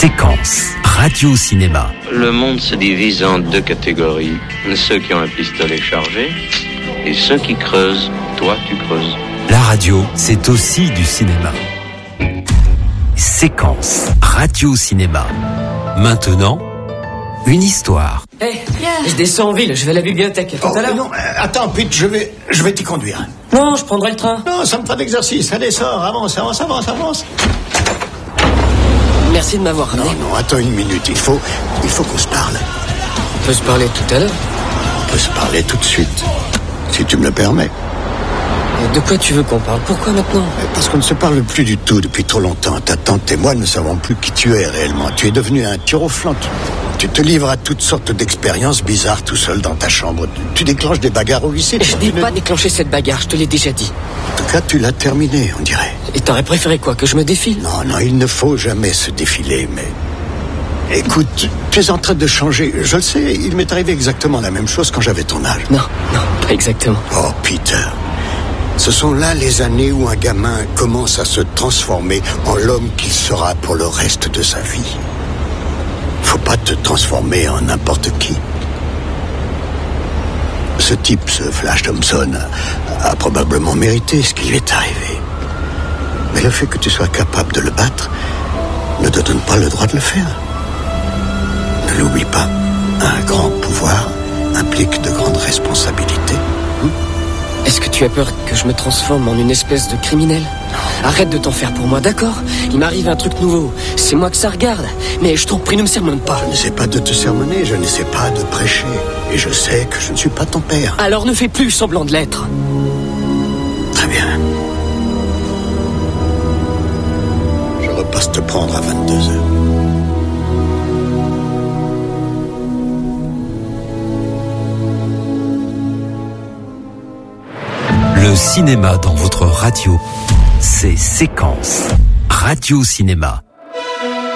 Séquence radio-cinéma. Le monde se divise en deux catégories. Ceux qui ont un pistolet chargé et ceux qui creusent. Toi, tu creuses. La radio, c'est aussi du cinéma. Séquence radio-cinéma. Maintenant, une histoire. Je descends en ville, je vais à la bibliothèque. Tout à l'heure. Non, attends, Pete, je vais t'y conduire. Non, je prendrai le train. Non, ça me fait d'exercice. Allez, sors, avance. Merci de m'avoir ramené. Non, attends une minute. Il faut qu'on se parle. On peut se parler tout à l'heure. On peut se parler tout de suite, si tu me le permets. Et de quoi tu veux qu'on parle? Pourquoi maintenant? Parce qu'on ne se parle plus du tout depuis trop longtemps. Ta tante et moi ne savons plus qui tu es réellement. Tu es devenu un tir au flanc. Tu te livres à toutes sortes d'expériences bizarres tout seul dans ta chambre. Tu déclenches des bagarres au lycée. Je n'ai pas déclenché cette bagarre, je te l'ai déjà dit. En tout cas, tu l'as terminée, on dirait. Et t'aurais préféré quoi? Que je me défile? Non, il ne faut jamais se défiler, mais... Écoute, tu es en train de changer. Je le sais, il m'est arrivé exactement la même chose quand j'avais ton âge. Non, pas exactement. Oh, Peter. Ce sont là les années où un gamin commence à se transformer en l'homme qu'il sera pour le reste de sa vie. Faut pas te transformer en n'importe qui. Ce type, ce Flash Thompson, a probablement mérité ce qui lui est arrivé. Mais le fait que tu sois capable de le battre ne te donne pas le droit de le faire. Ne l'oublie pas. Un grand pouvoir implique de grandes responsabilités. Est-ce que tu as peur que je me transforme en une espèce de criminel? Arrête de t'en faire pour moi, d'accord? Il m'arrive un truc nouveau. C'est moi que ça regarde. Mais je t'en prie, ne me sermonne pas. Je n'essaie pas de te sermonner, je n'essaie pas de prêcher. Et je sais que je ne suis pas ton père. Alors ne fais plus semblant de l'être. Très bien. Je repasse te prendre à 22h. Le cinéma dans votre radio, c'est Séquence radio-cinéma.